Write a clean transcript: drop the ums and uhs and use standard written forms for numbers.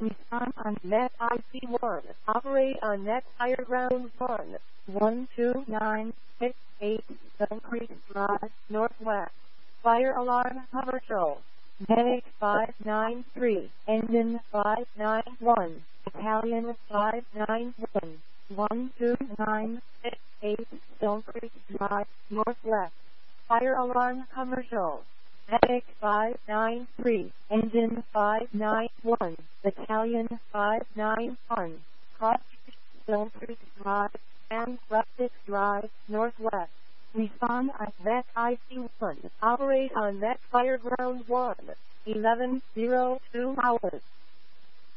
Respond on net IC1. Operate on net Fire Ground 1. 12968 Stone Creek Drive, Northwest. Fire alarm commercial. Medic 593. Engine 591. Battalion 591. 12968 Stone Creek Drive, Northwest. Fire alarm commercial. Medic 593, Engine 591, Battalion 591, Cross Stone Creek Drive, and Rustic Drive, Northwest. Respond at Net IC1. Operate on Net Fire Ground 1. 11:02 hours.